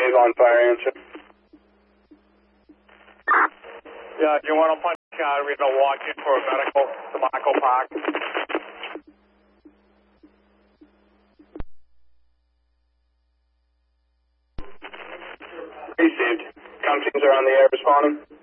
Maze on fire, answer. Yeah, do you want to punch we're going to walk in for a medical to Michael Park? Received. Com teams are on the air responding.